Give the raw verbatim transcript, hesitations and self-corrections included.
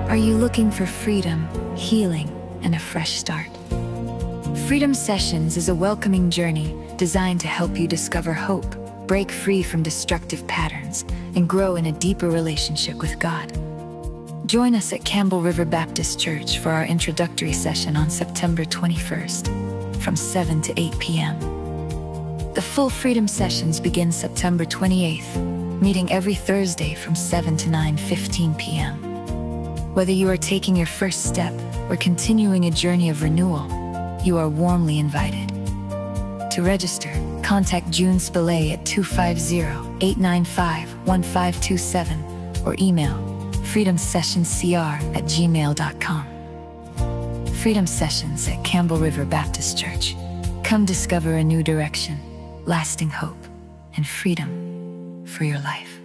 Are you looking for freedom, healing, and a fresh start? Freedom Sessions is a welcoming journey designed to help you discover hope, break free from destructive patterns, and grow in a deeper relationship with God. Join us at Campbell River Baptist Church for our introductory session on September twenty-first, from seven to eight p m The full Freedom Sessions begin September twenty-eighth, meeting every Thursday from seven to nine fifteen p m Whether you are taking your first step or continuing a journey of renewal, you are warmly invited. To register, contact June Spillay at two five zero, eight nine five, one five two seven or email freedom sessions c r at gmail dot com. Freedom Sessions at Campbell River Baptist Church. Come discover a new direction, lasting hope, and freedom for your life.